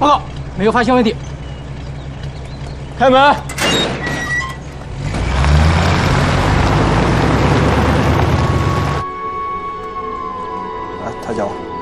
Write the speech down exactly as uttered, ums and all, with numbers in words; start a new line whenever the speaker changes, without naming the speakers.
报告，没有发现问题。
开门。来，抬脚。